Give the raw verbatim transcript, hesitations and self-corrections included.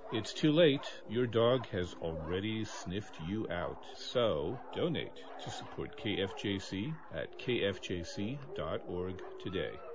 It's too late. Your dog has already sniffed you out. So donate to support K F J C at k f j c dot org today.